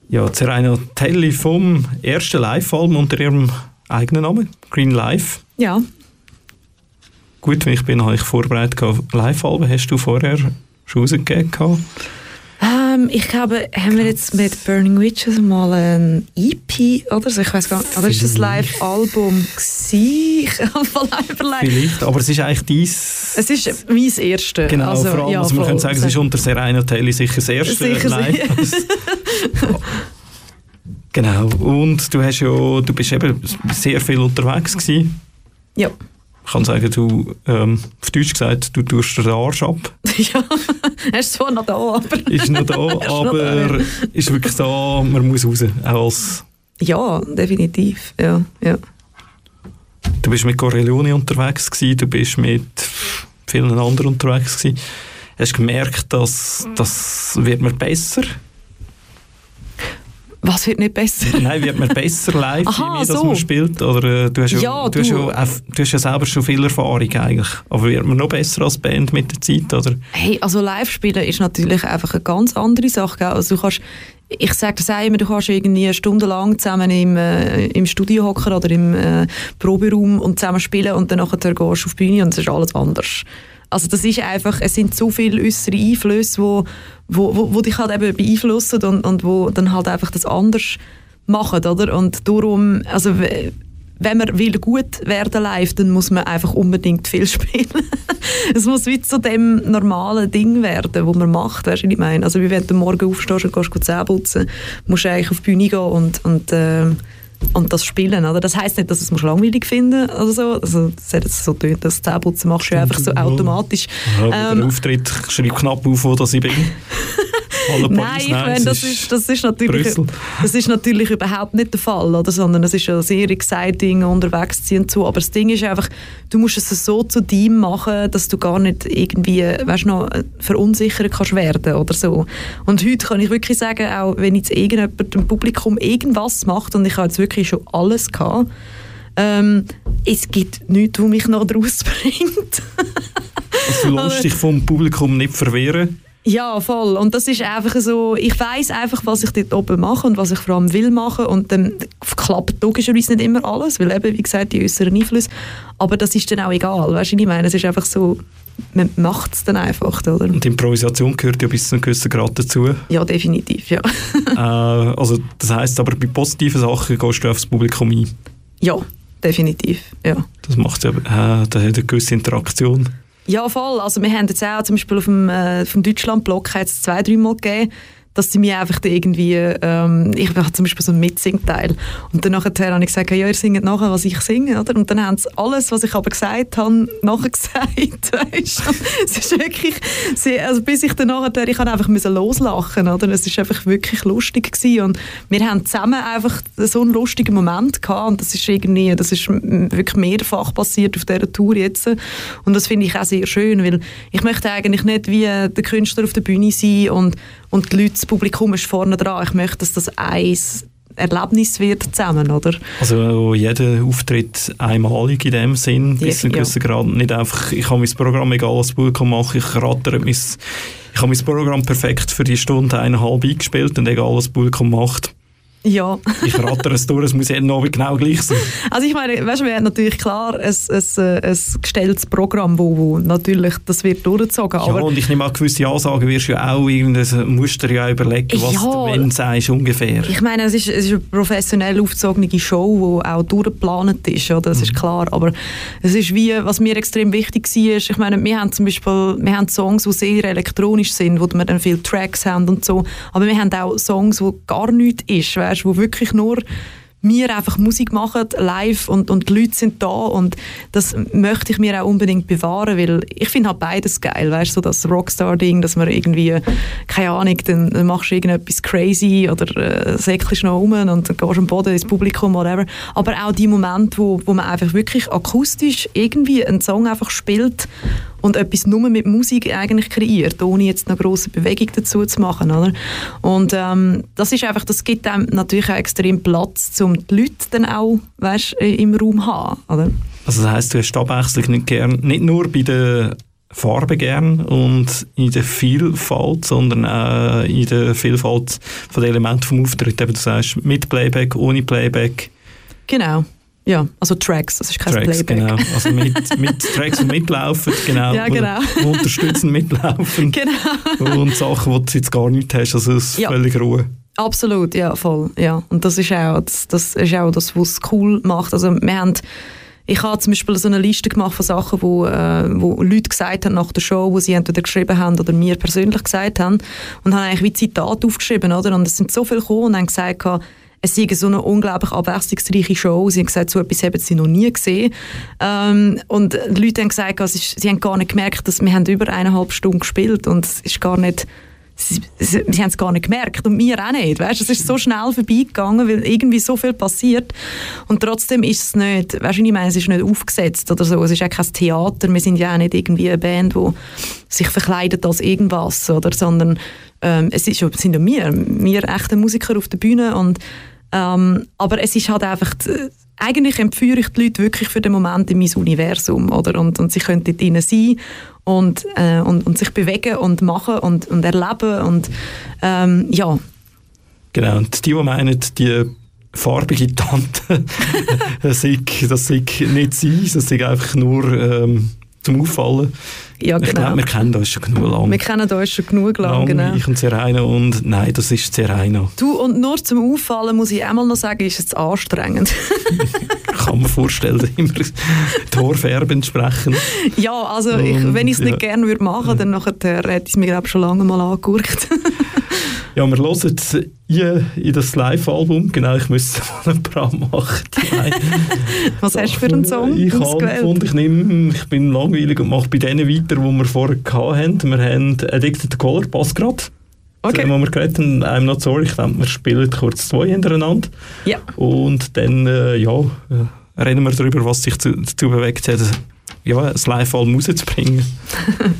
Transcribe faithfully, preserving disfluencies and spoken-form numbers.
Ja, Zeraina Telli vom ersten Live-Album unter ihrem eigenen Namen, Green Life. Ja. Gut, wie ich bin, habe ich vorbereitet auf Live-Alben. Hast du vorher schon rausgegeben? Ähm, ich glaube, haben wir jetzt mit Burning Witches mal ein E P oder so? Ich weiß gar nicht. Oder ist das ein Live-Album gewesen? Ich habe voll überlegt. Vielleicht, aber es ist eigentlich dies... Es ist mein erstes. Genau, also, vor allem, ja, also man könnte sagen, es ist unter Zeraina Telli sicher das erste sicher Live. Genau, und du, hast ja, du bist eben sehr viel unterwegs gewesen. Ja. Ich kann sagen, du, ähm, auf Deutsch gesagt, du tust den Arsch ab. Ja, er ist zwar noch da, aber... Ist noch da, aber da, ja. Ist wirklich da, man muss raus. Auch als ja, definitiv, ja, ja. Du bist mit Corleone unterwegs gewesen, du bist mit vielen anderen unterwegs gewesen. Hast du gemerkt, dass das wird mir besser? Was wird nicht besser? Nein, wird man besser live, Aha, wie so. dass man spielt? Oder, äh, du, hast ja, ja, du, du. Hast ja, du hast ja selber schon viel Erfahrung eigentlich. Aber wird man noch besser als Band mit der Zeit? Oder? Hey, also live spielen ist natürlich einfach eine ganz andere Sache. Gell? Also du kannst, ich sage das auch immer, du kannst irgendwie stundenlang zusammen im, äh, im Studio hocken oder im äh, Proberaum und zusammen spielen und dann nachher gehst du auf die Bühne und es ist alles anders. Also das ist einfach, es sind so viele äußere Einflüsse, wo, wo, wo, wo dich halt eben beeinflussen und, und wo dann halt einfach das anders machen, oder? Und darum, also wenn man will gut werden live, dann muss man einfach unbedingt viel spielen. Es muss wie zu dem normalen Ding werden, das man macht, weißt du, was ich meine? Also wie wenn du morgen aufstehst und gehst Zähne putzen, musst du eigentlich auf die Bühne gehen und, und äh, und das Spielen, oder? Das heisst nicht, dass du es langweilig finden oder so. Also, das hat jetzt so tönt, das Zähneputzen machst du einfach so automatisch. Ja, ähm, der Auftritt, ich schreibe knapp auf, wo das ich bin. Nein, ich meine, das ist, das, ist natürlich, das ist natürlich überhaupt nicht der Fall, oder? Sondern es ist ja sehr exciting, unterwegs zu sein. Aber das Ding ist einfach, du musst es so zu dem machen, dass du gar nicht irgendwie, weißt du, noch verunsichern kannst werden oder so. Und heute kann ich wirklich sagen, auch wenn jetzt irgendjemand im Publikum irgendwas macht, und ich habe jetzt wirklich schon alles gehabt, ähm, es gibt nichts, was mich noch daraus bringt. Also du lässt dich vom Publikum nicht verwehren? Ja, voll. Und das ist einfach so, ich weiss einfach, was ich dort oben mache und was ich vor allem will machen. Und dann klappt logischerweise nicht immer alles, weil eben, wie gesagt, die äußeren Einflüsse. Aber das ist dann auch egal, weißt du, was ich meine? Es ist einfach so, man macht es dann einfach, oder? Und die Improvisation gehört ja bis zu einem gewissen Grad dazu. Ja, definitiv, ja. äh, also das heisst aber, bei positiven Sachen gehst du aufs Publikum ein? Ja, definitiv, ja. Das macht ja, äh, da hat eine gewisse Interaktion. Ja, voll. Also wir haben jetzt auch zum Beispiel auf dem, äh, vom Deutschland-Blog zwei, drei Mal gegeben, dass sie mir einfach irgendwie, ähm, ich habe zum Beispiel so einen Mitsingteil und dann nachher habe ich gesagt, ja, ihr singt nachher, was ich singe, oder? Und dann haben sie alles, was ich aber gesagt habe, nachher gesagt, weißt du? Es ist wirklich, sie, also bis ich dann nachher, ich habe einfach müssen loslachen, oder? Es ist einfach wirklich lustig gewesen und wir haben zusammen einfach so einen lustigen Moment gehabt und das ist irgendwie, das ist wirklich mehrfach passiert auf dieser Tour jetzt und das finde ich auch sehr schön, weil ich möchte eigentlich nicht wie der Künstler auf der Bühne sein und und die Leute, das Publikum ist vorne dran. Ich möchte, dass das ein Erlebnis wird zusammen, oder? Also jeder Auftritt einmalig in dem Sinn, bis zu einem gewissen Grad. Nicht einfach, ich habe mein Programm, egal was das Publikum mache, ich rattere mein, ich habe mein Programm perfekt für die Stunde eineinhalb eingespielt und egal was das Publikum macht. Ja. Ich rattere es durch, es muss jeden Abend genau gleich sein. Also ich meine, weißt du, wir haben natürlich klar ein, ein, ein gestelltes Programm, wo, wo natürlich, das wird durchgezogen. Ja, aber und ich nehme an, gewisse Ansagen wirst du ja auch irgendein, musst du ja überlegen, was ja, du wenn sagst ungefähr. Ich meine, es ist, es ist eine professionell aufgezogene Show, die auch durchgeplant ist, oder? Das mhm. ist klar, aber es ist wie, was mir extrem wichtig war, ich meine, wir haben zum Beispiel, wir haben Songs, die sehr elektronisch sind, wo wir dann viele Tracks haben und so, aber wir haben auch Songs, wo gar nichts ist, weißt, wo wirklich nur wir einfach Musik machen, live und, und die Leute sind da und das möchte ich mir auch unbedingt bewahren, weil ich finde halt beides geil, weißt du, so das Rockstar-Ding, dass man irgendwie, keine Ahnung, dann, dann machst du irgendetwas crazy oder äh, säckelst noch rum und dann gehst du am Boden ins Publikum, whatever. Aber auch die Momente, wo, wo man einfach wirklich akustisch irgendwie einen Song einfach spielt und etwas nur mit Musik eigentlich kreiert, ohne jetzt eine grosse Bewegung dazu zu machen, oder? Und ähm, das ist einfach, das gibt einem natürlich auch extrem Platz, um die Leute dann auch, weißt, im Raum zu haben, oder? Also das heisst, du hast die Abwechslung nicht gern, nicht nur bei den Farbe gern und in der Vielfalt, sondern auch in der Vielfalt von den Elementen vom Auftritt. Eben, du sagst, mit Playback, ohne Playback. Genau. Ja, also Tracks, das ist kein Tracks, Playback. Genau. Also mit, mit Tracks, die mitlaufen, genau. Ja, genau. Die unterstützen mitlaufen. Genau. Und Sachen, die du jetzt gar nicht hast, also es ist ja. völlig Ruhe. Absolut, ja, voll. Ja. Und das ist auch das, das, ist auch das, was es cool macht. Also wir haben, ich habe zum Beispiel so eine Liste gemacht von Sachen, wo, äh, wo Leute gesagt haben nach der Show, wo sie entweder geschrieben haben oder mir persönlich gesagt haben. Und haben eigentlich wie Zitate aufgeschrieben, oder? Und es sind so viele gekommen und haben gesagt, es sei so eine unglaublich abwechslungsreiche Show. Sie haben gesagt, so etwas haben sie noch nie gesehen. Ähm, und die Leute haben gesagt, also, sie haben gar nicht gemerkt, dass wir haben über eineinhalb Stunden gespielt und es ist gar nicht, sie, sie, sie haben es gar nicht gemerkt und wir auch nicht. Weißt? Es ist so schnell vorbeigegangen, weil irgendwie so viel passiert und trotzdem ist es nicht, weißt du, ich meine, es ist nicht aufgesetzt oder so. Es ist auch kein Theater. Wir sind ja auch nicht irgendwie eine Band, die sich verkleidet als irgendwas, oder, sondern ähm, es, ist, es sind ja wir, wir echte Musiker auf der Bühne und ähm, aber es ist halt einfach, eigentlich empfehle ich die Leute wirklich für den Moment in mein Universum, oder? Und, und sie können dort drin sein und, äh, und, und sich bewegen und machen und, und erleben und ähm, ja. Genau, und die, die meinen, die farbige Tante, das sei, das sei nicht sie, das sei einfach nur ähm, zum Auffallen. Ja, genau. Ich glaube, wir kennen uns schon genug lang. Wir kennen uns schon genug lang, lang genau. Ich und Serena und nein, das ist Serena. Du, und nur zum Auffallen muss ich einmal noch sagen, ist es anstrengend. Kann man vorstellen, immer die Haarfarbe entsprechen. Ja, also und, ich, wenn ich es nicht ja. gerne würde machen, dann nachher hätte ich es mir glaube schon lange mal angeguckt. Ja, wir hören in, in das Live-Album. Genau, ich müsste mal ein Programm machen. Was hast du für einen Song ich ausgewählt? Ich habe ich, nehme, ich bin langweilig und mache bei denen weiter, die wir vorher hatten. Wir haben Addicted to Color, passt gerade. Okay. Zu dem, wo wir geredet haben, I'm Not Sorry. Ich denke, wir spielen kurz zwei hintereinander. Ja. Und dann, äh, ja, reden wir darüber, was sich dazu bewegt hat, ja, ein Live-Album rauszubringen.